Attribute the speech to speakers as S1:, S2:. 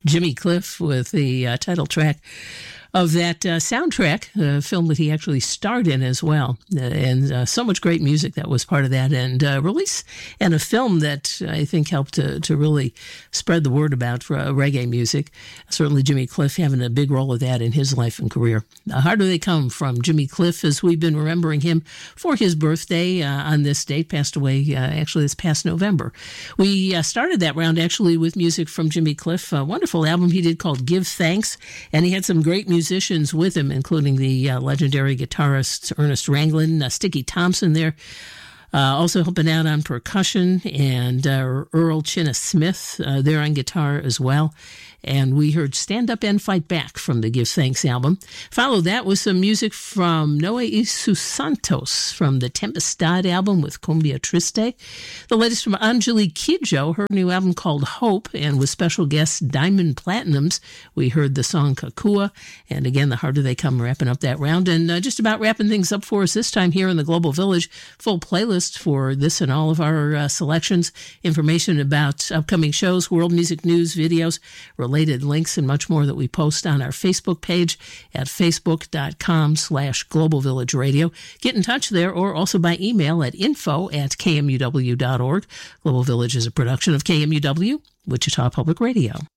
S1: Jimmy Cliff with the title track of that soundtrack, a film that he actually starred in as well. And so much great music that was part of that. And release and a film that I think helped to really spread the word about reggae music. Certainly Jimmy Cliff having a big role of that in his life and career. How do they come from Jimmy Cliff, as we've been remembering him for his birthday on this date, passed away actually this past November. We started that round actually with music from Jimmy Cliff, a wonderful album he did called Give Thanks. And he had some great musicians with him, including the legendary guitarist Ernest Ranglin, Sticky Thompson there, also helping out on percussion, and Earl Chinna Smith there on guitar as well. And we heard Stand Up and Fight Back from the Give Thanks album. Followed that with some music from Noe Isu Santos from the Tempestad album with Cumbia Triste. The latest from Angelique Kidjo, her new album called Hope, and with special guests Diamond Platinums. We heard the song Kakua, and again, The Harder They Come, wrapping up that round. And just about wrapping things up for us this time here in the Global Village. Full playlist for this and all of our selections, information about upcoming shows, world music news, videos, related links, and much more that we post on our Facebook page at facebook.com/Global Village Radio. Get in touch there, or also by email at info@kmuw.org. Global Village is a production of KMUW, Wichita Public Radio.